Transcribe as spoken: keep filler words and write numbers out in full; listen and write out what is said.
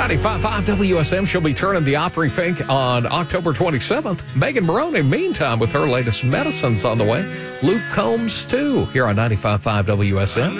ninety-five point five W S M. She'll be turning the opera pink on October twenty-seventh. Megan Maroney, meantime, with her latest medicines on the way. Luke Combs, too, here on ninety-five point five W S M.